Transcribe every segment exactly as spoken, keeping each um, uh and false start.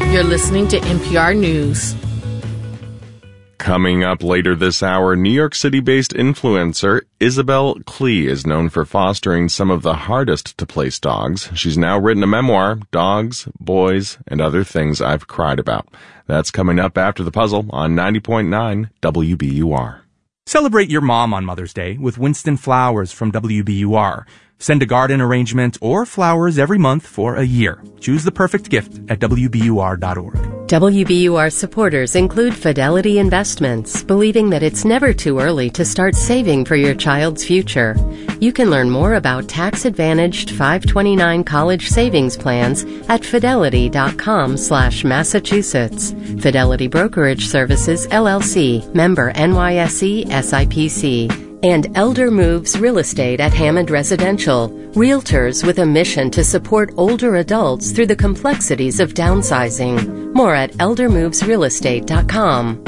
You're listening to N P R News. Coming up later this hour, New York City-based influencer Isabel Klee is known for fostering some of the hardest-to-place dogs. She's now written a memoir, Dogs, Boys, and Other Things I've Cried About. That's coming up after the puzzle on ninety point nine W B U R. Celebrate your mom on Mother's Day with Winston Flowers from W B U R. Send a garden arrangement or flowers every month for a year. Choose the perfect gift at W B U R dot org. W B U R supporters include Fidelity Investments, believing that it's never too early to start saving for your child's future. You can learn more about tax-advantaged five twenty-nine college savings plans at fidelity.com slash Massachusetts. Fidelity Brokerage Services, L L C, member N Y S E S I P C. And Elder Moves Real Estate at Hammond Residential, realtors with a mission to support older adults through the complexities of downsizing. More at elder moves real estate dot com.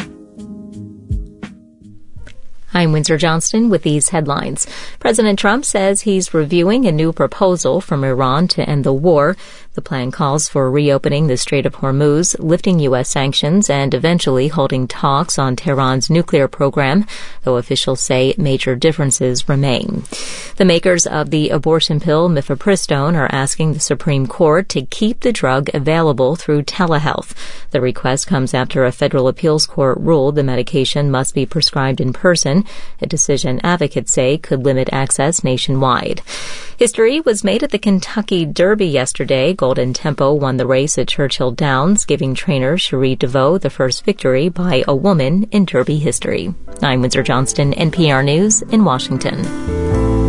I'm Windsor Johnston with these headlines. President Trump says he's reviewing a new proposal from Iran to end the war. The plan calls for reopening the Strait of Hormuz, lifting U S sanctions, and eventually holding talks on Tehran's nuclear program, though officials say major differences remain. The makers of the abortion pill mifepristone are asking the Supreme Court to keep the drug available through telehealth. The request comes after a federal appeals court ruled the medication must be prescribed in person, a decision advocates say could limit access nationwide. History was made at the Kentucky Derby yesterday. Golden Tempo won the race at Churchill Downs, giving trainer Cherie DeVoe the first victory by a woman in Derby history. I'm Windsor Johnston, N P R News in Washington.